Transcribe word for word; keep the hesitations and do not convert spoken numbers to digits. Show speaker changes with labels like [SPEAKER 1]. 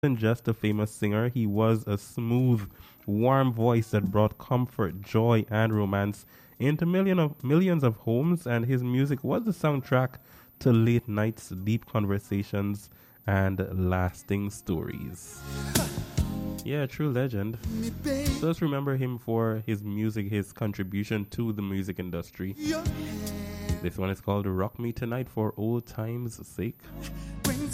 [SPEAKER 1] wasn't just a famous singer, he was a smooth, warm voice that brought comfort, joy, and romance into million of, millions of homes, and his music was the soundtrack to late nights, deep conversations, and lasting stories. Yeah, true legend. So let's remember him for his music, his contribution to the music industry. This one is called Rock Me Tonight for old time's sake.